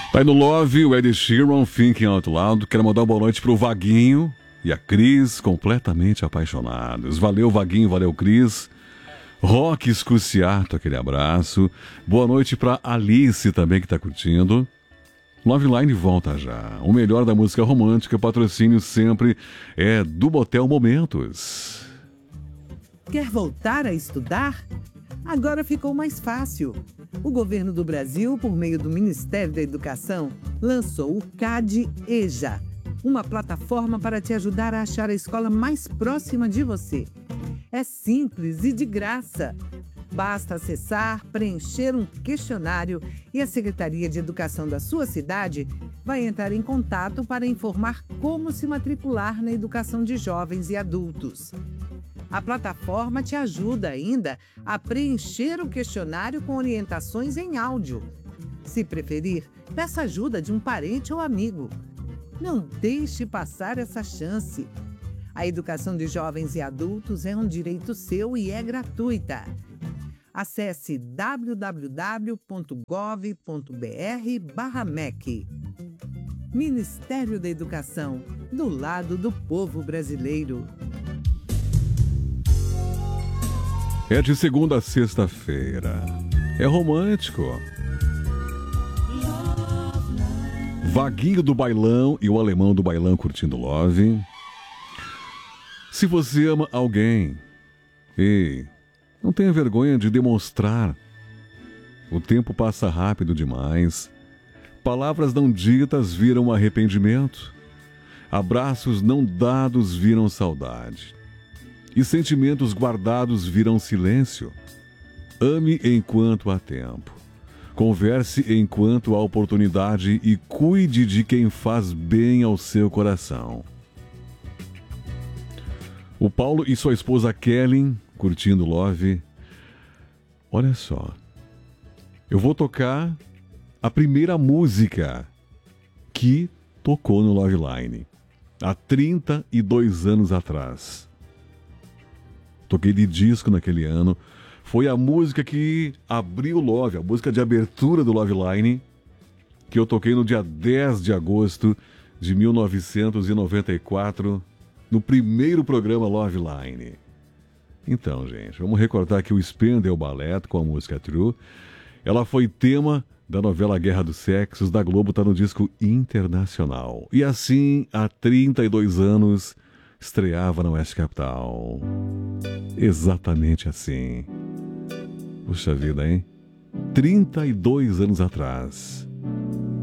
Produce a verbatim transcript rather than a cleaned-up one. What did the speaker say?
Tá aí no Love, o Ed Sheeran, Thinking Out Loud. Quero mandar uma boa noite pro Vaguinho e a Cris, completamente apaixonados. Valeu, Vaguinho, valeu, Cris. Rock Escuciato, aquele abraço. Boa noite pra Alice também, que tá curtindo. Love Line volta já. O melhor da música romântica, patrocínio sempre é do Motel Momentos. Quer voltar a estudar? Agora ficou mais fácil. O governo do Brasil, por meio do Ministério da Educação, lançou o CAD-EJA, uma plataforma para te ajudar a achar a escola mais próxima de você. É simples e de graça. Basta acessar, preencher um questionário e a Secretaria de Educação da sua cidade vai entrar em contato para informar como se matricular na educação de jovens e adultos. A plataforma te ajuda ainda a preencher o questionário com orientações em áudio. Se preferir, peça ajuda de um parente ou amigo. Não deixe passar essa chance. A educação de jovens e adultos é um direito seu e é gratuita. Acesse w w w ponto gov ponto b r barra M E C. Ministério da Educação, do lado do povo brasileiro. É de segunda a sexta-feira. É romântico. Vaguinho do Bailão e o Alemão do Bailão curtindo Love. Se você ama alguém, ei, não tenha vergonha de demonstrar. O tempo passa rápido demais. Palavras não ditas viram arrependimento. Abraços não dados viram saudade. E sentimentos guardados viram silêncio. Ame enquanto há tempo. Converse enquanto há oportunidade e cuide de quem faz bem ao seu coração. O Paulo e sua esposa Kelly, curtindo Love. Olha só. Eu vou tocar a primeira música que tocou no Love Line. Há trinta e dois anos atrás. Toquei de disco naquele ano. Foi a música que abriu o Love, a música de abertura do Love Line, que eu toquei no dia dez de agosto de mil novecentos e noventa e quatro, no primeiro programa Love Line. Então, gente, vamos recordar aqui o Spandau Ballet com a música True. Ela foi tema da novela Guerra dos Sexos, da Globo, tá no disco internacional. E assim, há trinta e dois anos, estreava na Oeste Capital. Exatamente assim. Puxa vida, hein? trinta e dois anos atrás.